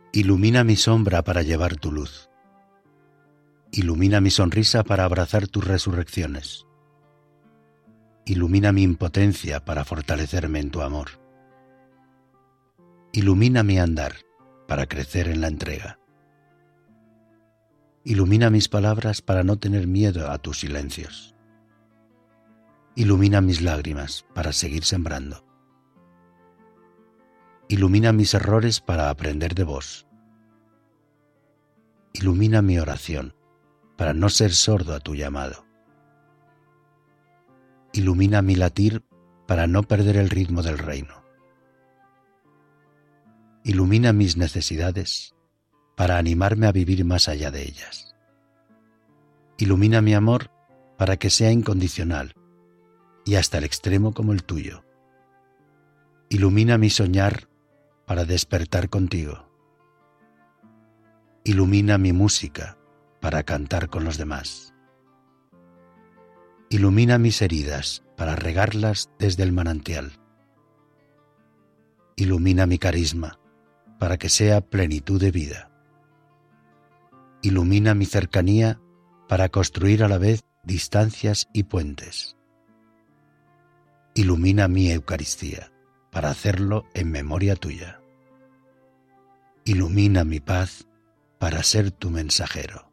Ilumina mi sombra para llevar tu luz. Ilumina mi sonrisa para abrazar tus resurrecciones. Ilumina mi impotencia para fortalecerme en tu amor. Ilumina mi andar para crecer en la entrega. Ilumina mis palabras para no tener miedo a tus silencios. Ilumina mis lágrimas para seguir sembrando. Ilumina mis errores para aprender de vos. Ilumina mi oración para no ser sordo a tu llamado. Ilumina mi latir para no perder el ritmo del reino. Ilumina mis necesidades para animarme a vivir más allá de ellas. Ilumina mi amor para que sea incondicional y hasta el extremo como el tuyo. Ilumina mi soñar para despertar contigo. Ilumina mi música para cantar con los demás. Ilumina mis heridas para regarlas desde el manantial. Ilumina mi carisma para que sea plenitud de vida. Ilumina mi cercanía para construir a la vez distancias y puentes. Ilumina mi Eucaristía para hacerlo en memoria tuya. Ilumina mi paz para ser tu mensajero.